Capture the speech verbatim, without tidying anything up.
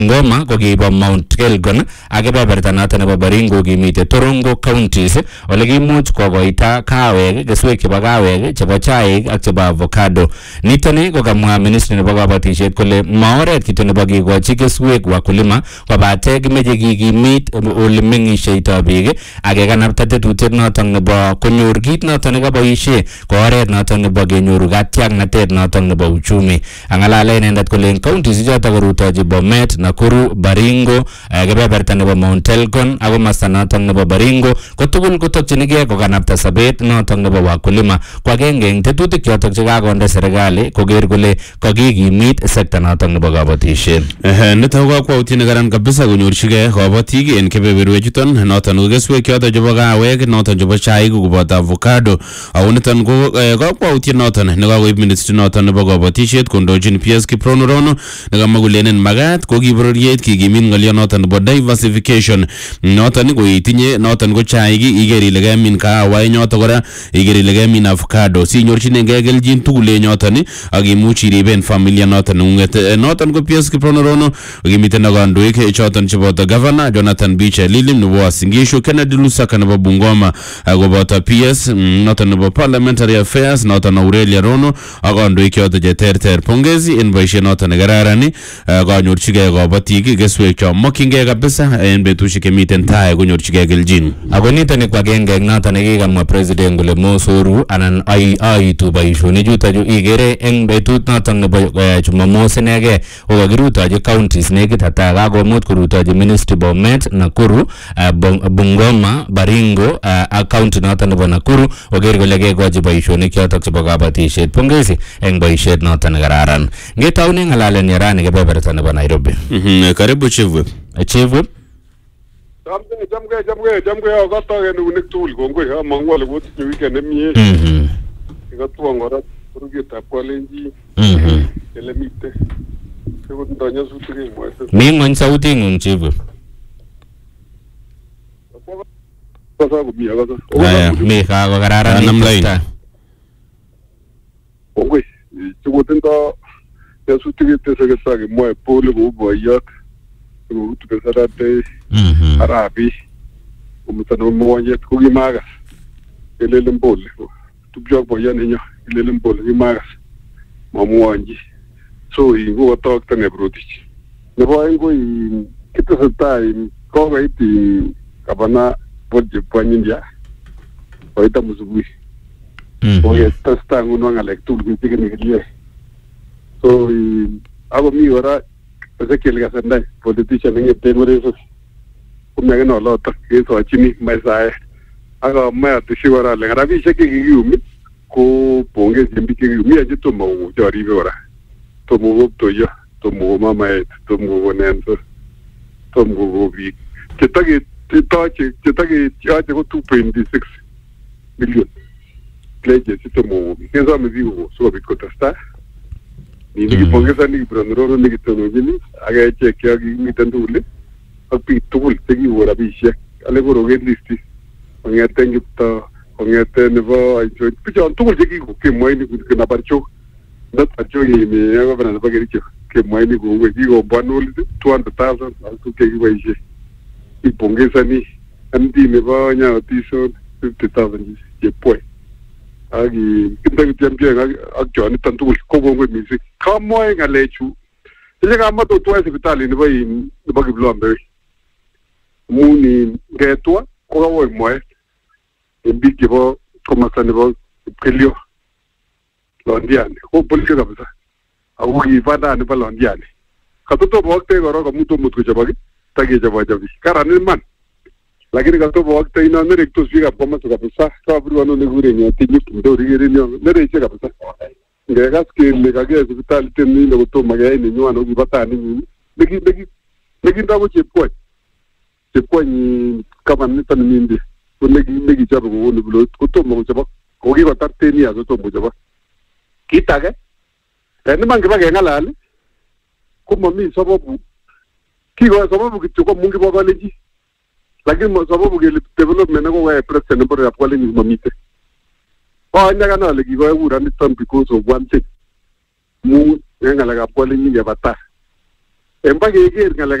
Ngoma ko kibo Mount Elgon ak kebeberta noton nebo Baringo kimite Torongo counties ole kimuch kokoita kawek keswek chebo kawek chebo chaik ak chebo avocado. Nitoni ko kamwa ministry nebo kabatishet kole maoret kityo nebo kikochi keswek wakulima kobate kimeche kikimit ole mengisheito biik ak kekanapta tetutiet noton nebo konyor kit noton nekaboishe ko oret noton nebo kenyoru katiaknatet noton nebo uchumi. Angalale inendet kole en counties choton korutochi Bomet, Nakuru, Baringo, kebeberta nebo Mount Elgon ako masta noton nebo Baringo ko tugul kotokchinigei kokanapta sabet noton nebo wakulima kwa agenge eng tetutik choton chekakonde serikali koker kole kakikimit sekta noton nebo kabatishet. Eh nitok ko kakwautiet nekaran kabisa konyorchigei kabatik en kebeberwek chuton noton ko keswek choton chebo kawek noton chebo chaik koboto avocado ako niton ko kakwautiet noton nekakoib ministry noton nebo kabatishet kondochin P S Kiprono Rono nekamwa kolenen magat ko kibororiet kikimit ng'olyo noton nebo diversification noton ko itinye noton ko chaik iker ile kemin kahawa noton kora iker ile kemin avocado sinyorchinengei keljin tugul en yoton ak imuch iriben familia noton nung'et noton ko P S Kiprono Rono kimiten ak kandoik choton cheboto governor Jonathan Biche Lilim nebo Uasin Gishu, Kennedy Lusaka nebo Bungoma akoboto P S noton nebo parliamentary affairs noton Aurelia Rono ak kandoik choton cheterter. Pongezi en boisiet noton nekararan kanyorchigei kabatik keswek cho mokyingei kabisa en betusiek chemiten tai konyorchigei keljin. Ako nitoni kwa agenge eng noton nekikamwa president kole mosoru anan aitu boisionik chuton chu ikere eng betut noton nebo Jumamos inegei ko kakirutochi counties nekit ata kakomuch korutochi ministry Bomet, Nakuru, Bungoma, Baringo ak county noton nebo Nakuru koker kole kekochi boisionik choton chebo kabatishet. Pongezi eng boisiet noton nekararan. Ngetaune ngalalen yarani kebeberta nebo Nairobi. Mhm karibu chief whip. Chief whip. Jamge jamge jamge jamge akotogen unik tugul kongoi amangu ale kotinye weekend nemie. Mhm. Ikatuan kora kurugetab Kalenjin. Mhm. Ele mite. Seko ndonyo sutige mwese. Mi ng'ony sauti ng'ung chief whip. Kosa ko mi akosa. Aya mi ka ko kararan Nam line. Kongoi. Chikotindo sutige teseke sage mwe pole ko boyot. Ko tukesarate. Mhm. Arabi. Umutano mwonjet ko kimagas. Elele mbole. Tupjok boyan enyo. Elele mbole kimagas. Mamwonji. So ingo watok tane brotich. Nebo ingo i kitesetai kokoit kabana bodje panyindia. Oita musubui. Mhm. Oye testa nguno ngalek tugul kitigene kilie. So ako mi ora Ezekiel Gasendai politician ngepten wereso. Kumya no lot keso chini maisae. Aga maya tishwara le rabi sheki kiyumi ko pongezi mbike kiyumi aje to mo jaribe ora. To mo to ya to mo mama et to mo nenso. To mo bi. Ketagi titache ketagi aje ko two point six million. Pleje sito mo. Kenza mzigo so bikotasta. Ni nikipongeza nikipronoro nikitonojini aga check ya miten tugul ak biik tugul chekiwo rabisiek ale korogen listi kongeten Kiptoo kongeten nebo aicho bichon tugul chekiko kemwoini kenabarcho ndatarcho yemi ya gavana nebo Kericho kemwoini kowe kikombwanul two hundred thousand ak kekiboisie ipongezani M D nebo Nyaotison fifty thousand chepwe aki kinda kiambieng ak joniton tugul kokongwe mising kamoe ngalechu ile kama to twa hospitali nebo nebo Kiplombe muni ngetwa ko kawo moe embi kibo komasa nebo Kelio Londiani ko polisi kabisa ako kifanda nebo Londiani katoto bokte goro ko muto mutko jabagi tage jaba jabi karani man lakini katoto bokte ina nerekto siga komasa kabisa kabru ano negure nyati nyundo rigere nyo nereche kabisa ngegas kele kage hospitali teni le kutoma ga ni nywana ukibatani ni negi negi negi ndago chepwa chepwa ni kama nita ni mindi ko negi negi chabo ko ni bulo kutoma ko chabo ko ki batateni azo to mujaba kitage tani mangi bage ngalali ko mami sababu kigo sababu kichoko mungi bogaleji lakini sababu ke development ko wa president number ya kwale ni mamite oh nyaga na le kigo ura ni ton because of one thing mu ngala ga kwale ni ya bata en ba keker ng'alek